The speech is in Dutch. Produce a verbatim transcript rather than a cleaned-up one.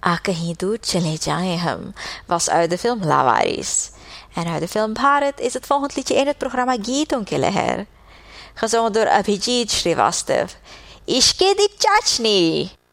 आ कहीं दूर चले जाएं हम was uit de film Lawaris. En uit de film Bharat is het volgend liedje in het programma Geeton Ki Leher, gezongen door Abhijit Srivastav. Ishke di Chachni.